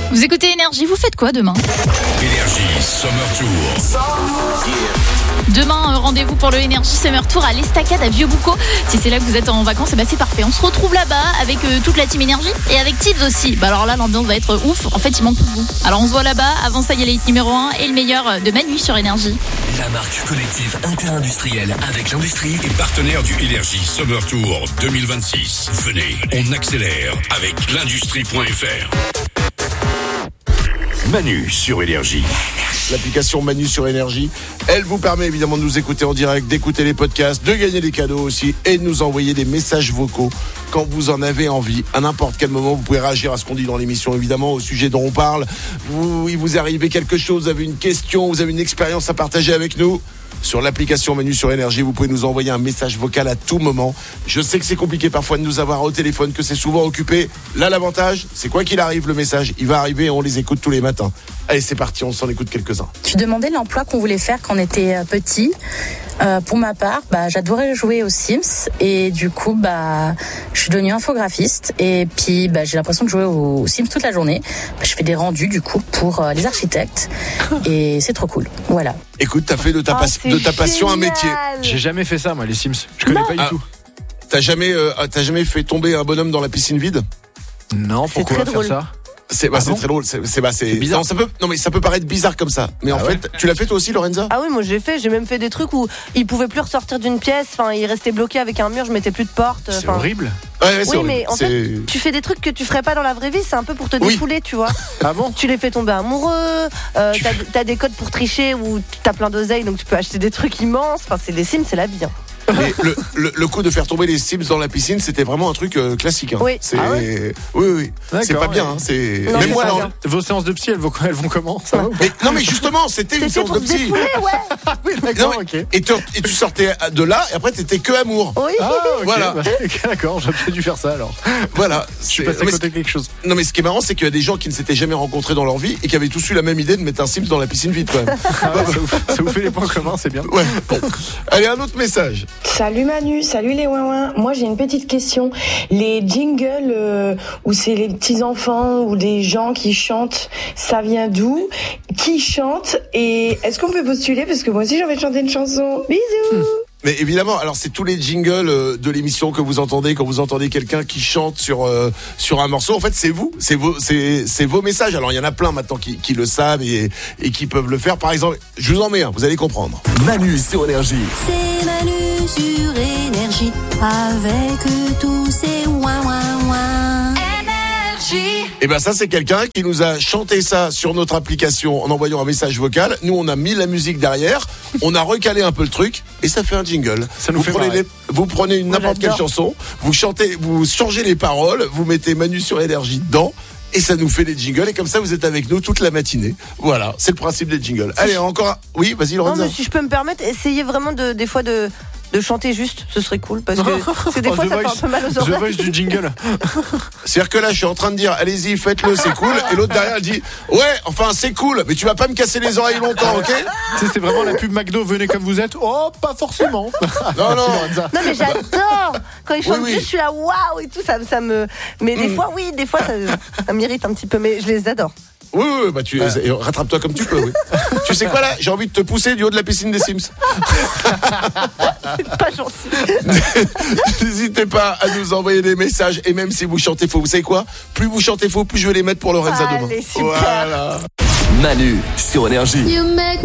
Vous écoutez Énergie, vous faites quoi demain ? Énergie Summer Tour. Demain, rendez-vous pour le Énergie Summer Tour à l'Estacade à Vieux-Boucau. Si c'est là que vous êtes en vacances, c'est parfait. On se retrouve là-bas avec toute la team Énergie et avec Tibbs aussi. Alors là, l'ambiance va être ouf. En fait, il manque tout de vous. Alors on se voit là-bas. Avant ça, il y a les numéro 1 et le meilleur de Manu sur Énergie. La marque collective inter-industrielle avec l'industrie et partenaire du Énergie Summer Tour 2026. Venez, on accélère avec l'industrie.fr. Manu sur Énergie. L'application Manu sur Énergie, elle vous permet évidemment de nous écouter en direct, d'écouter les podcasts, de gagner des cadeaux aussi et de nous envoyer des messages vocaux quand vous en avez envie. À n'importe quel moment, vous pouvez réagir à ce qu'on dit dans l'émission, évidemment, au sujet dont on parle. Il vous est arrivé quelque chose, vous avez une question, vous avez une expérience à partager avec nous. Sur l'application Manu sur Énergie, vous pouvez nous envoyer un message vocal à tout moment. Je sais que c'est compliqué parfois de nous avoir au téléphone, que c'est souvent occupé. Là, l'avantage, c'est quoi qu'il arrive, le message, il va arriver et on les écoute tous les matins. Allez, c'est parti, on s'en écoute quelques-uns. Tu demandais l'emploi qu'on voulait faire quand on était petit. Pour ma part, j'adorais jouer aux Sims et du coup, je suis devenue infographiste et puis j'ai l'impression de jouer aux Sims toute la journée. Je fais des rendus du coup pour les architectes et c'est trop cool. Voilà. Écoute, t'as fait de ta passion un métier. J'ai jamais fait ça, moi, les Sims. Je connais pas du tout. T'as jamais fait tomber un bonhomme dans la piscine vide ? Non, pourquoi faire ça ? C'est très drôle. C'est bizarre. Ça peut paraître bizarre comme ça. Mais en fait, tu l'as fait toi aussi, Lorenza ? Ah oui, moi j'ai même fait des trucs où il pouvait plus ressortir d'une pièce. Enfin, il restait bloqué avec un mur. Je mettais plus de porte. C'est horrible. Ouais, oui, mais en fait, tu fais des trucs que tu ferais pas dans la vraie vie. C'est un peu pour te défouler, tu vois. Ah bon ? Tu les fais tomber amoureux. T'as des codes pour tricher où t'as plein d'oseille, donc tu peux acheter des trucs immenses. Enfin, c'est les Sims, c'est la vie. Hein. Mais le coup de faire tomber les Sims dans la piscine, c'était vraiment un truc classique. Hein. Oui. Oui. C'est pas bien. Hein. Non, même moi, vos séances de psy, elles vont comment ça va mais justement, c'était une séance de psy. Ouais. Oui, d'accord, ok. Et tu sortais de là, et après, t'étais que amour. Oui. Ah, ok, voilà. D'accord, j'aurais peut-être dû faire ça alors. Voilà. Je suis passé à côté de quelque chose. Non, mais ce qui est marrant, c'est qu'il y a des gens qui ne s'étaient jamais rencontrés dans leur vie et qui avaient tous eu la même idée de mettre un Sims dans la piscine vide, quand même. Ça vous fait les points communs, c'est bien. Ouais. Bon. Allez, un autre message. Salut Manu, salut les ouin-ouin. Moi j'ai une petite question. Les jingles où c'est les petits enfants ou des gens qui chantent, ça vient d'où ? Qui chante ? Et est-ce qu'on peut postuler ? Parce que moi aussi j'ai envie de chanter une chanson. Bisous. Mais évidemment, alors c'est tous les jingles de l'émission que vous entendez quand vous entendez quelqu'un qui chante sur un morceau. En fait, c'est vos messages. Alors il y en a plein maintenant qui le savent et qui peuvent le faire. Par exemple, je vous en mets un, vous allez comprendre. Manu sur Énergie. C'est Manu sur Énergie avec tous ces ouin ouin ouin. Énergie. Et ben ça, c'est quelqu'un qui nous a chanté ça sur notre application en envoyant un message vocal. Nous, on a mis la musique derrière, on a recalé un peu le truc et ça fait un jingle. Ça nous vous prenez n'importe quelle chanson, vous changez les paroles, vous mettez Manu sur Énergie dedans. Et ça nous fait des jingles et comme ça vous êtes avec nous toute la matinée. Voilà, c'est le principe des jingles. Allez, encore un... Oui, vas-y Lorenza. Non, mais si je peux me permettre, essayez vraiment des fois de chanter juste, ce serait cool parce que des fois ça fait un peu mal aux oreilles. The Voice du jingle. C'est-à-dire que là je suis en train de dire allez-y faites-le, c'est cool, et l'autre derrière elle dit ouais enfin c'est cool mais tu vas pas me casser les oreilles longtemps, ok? Tu sais, c'est vraiment la pub McDo, venez comme vous êtes. Oh pas forcément. Non. Non mais j'adore quand ils chantent juste, je suis là waouh et tout, ça me... Mais des fois ça m'irrite un petit peu, mais je les adore. Oui, bah rattrape-toi comme tu peux, oui. Tu sais quoi là? J'ai envie de te pousser du haut de la piscine des Sims. C'est pas gentil. N'hésitez pas à nous envoyer des messages et même si vous chantez faux, vous savez quoi? Plus vous chantez faux, plus je vais les mettre pour Lorenza demain. Allez, super. Voilà. Manu sur Énergie. You make